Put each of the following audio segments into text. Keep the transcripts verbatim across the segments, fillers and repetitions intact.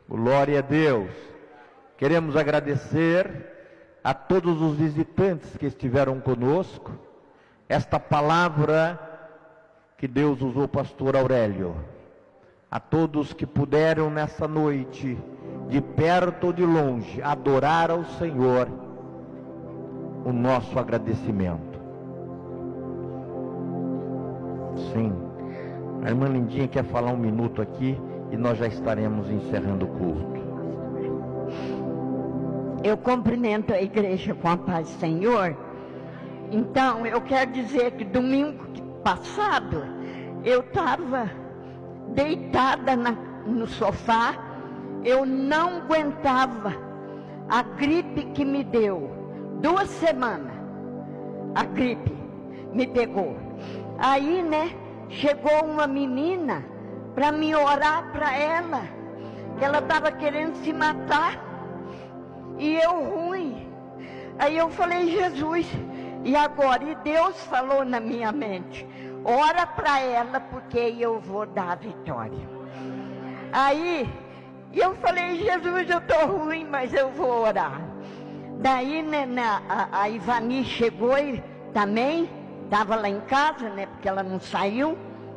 Glória a Deus. Queremos agradecer a todos os visitantes que estiveram conosco. Esta palavra que Deus usou, pastor Aurélio. A todos que puderam nessa noite, de perto ou de longe, adorar ao Senhor, o nosso agradecimento. Sim. A irmã Lindinha quer falar um minuto aqui e nós já estaremos encerrando o culto. Eu cumprimento a igreja com a paz do Senhor. Então, eu quero dizer que domingo passado, eu estava deitada na, no sofá, eu não aguentava a gripe que me deu. Duas semanas, a gripe me pegou. Aí, né, chegou uma menina para me orar para ela, que ela estava querendo se matar, e eu ruim. Aí eu falei, Jesus, e agora? E Deus falou na minha mente, ora para ela, porque eu vou dar a vitória. Aí eu falei, Jesus, eu estou ruim, mas eu vou orar. Daí, né, na, a, a Ivani chegou e também estava lá em casa, né, porque ela não saiu.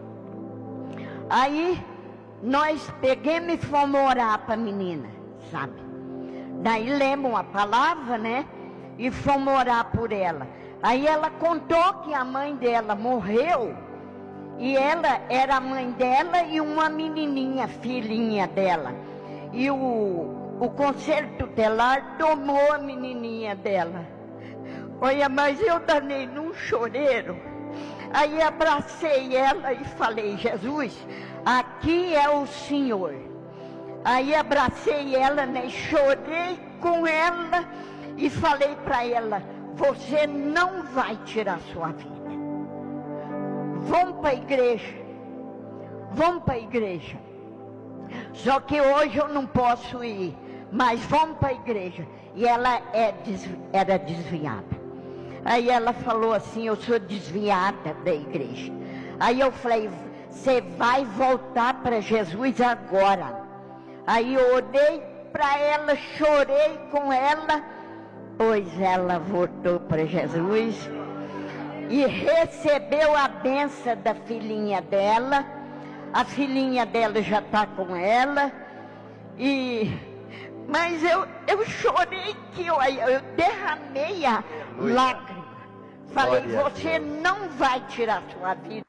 Aí nós pegamos e fomos orar para a menina, sabe? Daí lemos a palavra, né? E fomos orar por ela. Aí ela contou que a mãe dela morreu. E ela era a mãe dela e uma menininha, filhinha dela. E o, o conselho tutelar tomou a menininha dela. Olha, mas eu danei num choreiro. Aí abracei ela e falei, Jesus, aqui é o Senhor. Aí abracei ela, né, chorei com ela e falei para ela, você não vai tirar sua vida. Vamos para a igreja. Vamos para a igreja. Só que hoje eu não posso ir, mas vamos para a igreja. E ela é desvi- era desviada. Aí ela falou assim, eu sou desviada da igreja. Aí eu falei, você vai voltar para Jesus agora. Aí eu orei para ela, chorei com ela, pois ela voltou para Jesus e recebeu a bênção da filhinha dela. A filhinha dela já está com ela. E mas eu, eu chorei que eu, eu derramei a lágrima. Falei, você não vai tirar sua vida,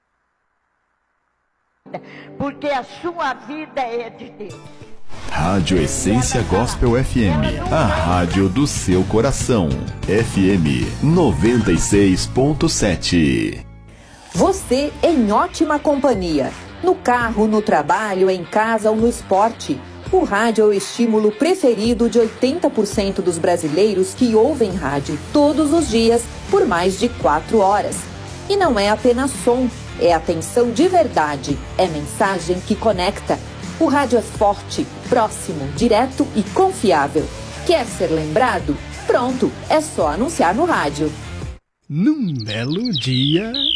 porque a sua vida é de Deus. Rádio Essência Gospel F M, a rádio do seu coração. F M noventa e seis ponto sete. Você em ótima companhia. No carro, no trabalho, em casa ou no esporte. O rádio é o estímulo preferido de oitenta por cento dos brasileiros que ouvem rádio todos os dias por mais de quatro horas. E não é apenas som, é atenção de verdade, é mensagem que conecta. O rádio é forte, próximo, direto e confiável. Quer ser lembrado? Pronto, é só anunciar no rádio. Num belo dia...